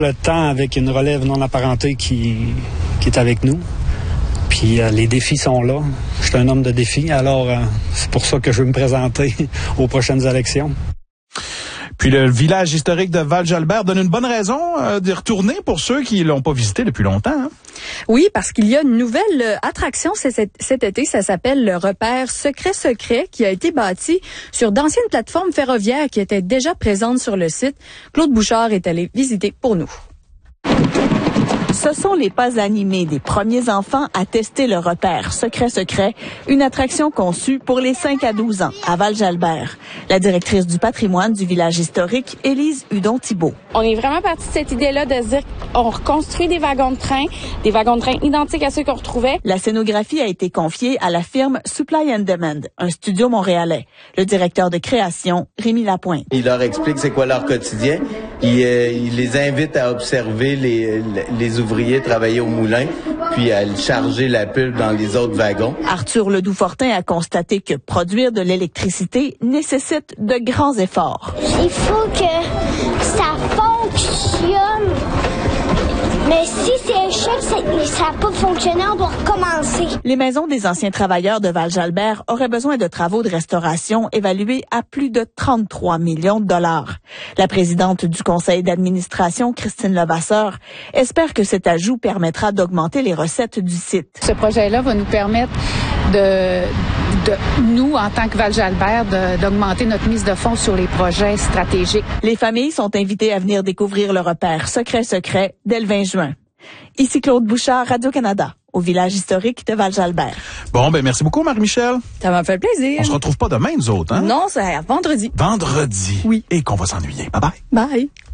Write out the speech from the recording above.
Le temps avec une relève non apparentée qui est avec nous. Puis les défis sont là. Je suis un homme de défis, alors c'est pour ça que je veux me présenter aux prochaines élections. Puis le village historique de Val-Jalbert donne une bonne raison d'y retourner pour ceux qui l'ont pas visité depuis longtemps. Hein? Oui, parce qu'il y a une nouvelle attraction cet été. Ça s'appelle le repère Secret qui a été bâti sur d'anciennes plateformes ferroviaires qui étaient déjà présentes sur le site. Claude Bouchard est allé visiter pour nous. Ce sont les pas animés des premiers enfants à tester le repère Secret, une attraction conçue pour les 5 à 12 ans à Val-Jalbert. La directrice du patrimoine du village historique, Élise Hudon-Thibault. On est vraiment parti de cette idée-là de se dire qu'on reconstruit des wagons de train identiques à ceux qu'on retrouvait. La scénographie a été confiée à la firme Supply and Demand, un studio montréalais. Le directeur de création, Rémi Lapointe. Il leur explique c'est quoi leur quotidien. Il les invite à observer les ouvriers travailler au moulin, puis à charger la pulpe dans les autres wagons. Arthur Ledoux-Fortin a constaté que produire de l'électricité nécessite de grands efforts. Il faut que ça fonctionne. Mais si c'est échec, ça n'a pas fonctionné, on doit recommencer. Les maisons des anciens travailleurs de Val-Jalbert auraient besoin de travaux de restauration évalués à plus de 33 millions de dollars. La présidente du conseil d'administration, Christine Levasseur, espère que cet ajout permettra d'augmenter les recettes du site. Ce projet-là va nous permettre nous, en tant que Val-Jalbert, d'augmenter notre mise de fonds sur les projets stratégiques. Les familles sont invitées à venir découvrir le repère Secret dès le 20 juin. Ici Claude Bouchard, Radio-Canada, au village historique de Val-Jalbert. Bon, merci beaucoup, Marie-Michel. Ça m'a fait plaisir. On se retrouve pas demain, nous autres, hein? Non, c'est vendredi. Vendredi. Oui. Et qu'on va s'ennuyer. Bye-bye. Bye.